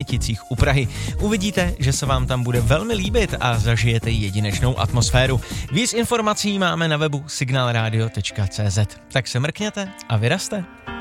Vrběticích u Prahy. Uvidíte, že se vám tam bude velmi líbit a zažijete jedinečnou atmosféru. Víc informací máme na webu signalradio.cz. Tak se mrkněte a vyrazte.